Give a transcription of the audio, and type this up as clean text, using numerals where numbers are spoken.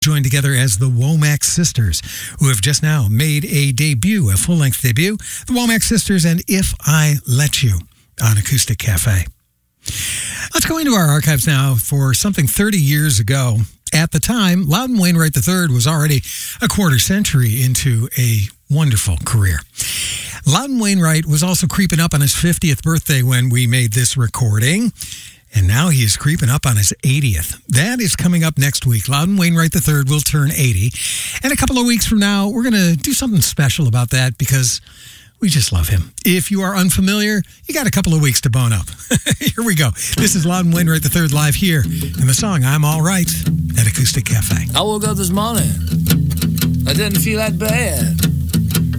joined together as the Womack Sisters, who have just now made a debut, a full-length debut, the Womack Sisters and If I Let You on Acoustic Cafe. Let's go into our archives now for something 30 years ago. At the time, Loudon Wainwright III was already a quarter century into a wonderful career. Loudon Wainwright was also creeping up on his 50th birthday when we made this recording. And now he is creeping up on his 80th. That is coming up next week. Loudon Wainwright III will turn 80. And a couple of weeks from now, we're going to do something special about that because we just love him. If you are unfamiliar, you got a couple of weeks to bone up. Here we go. This is Loudon Wainwright III live here in the song I'm All Right at Acoustic Cafe. I woke up this morning. I didn't feel that bad.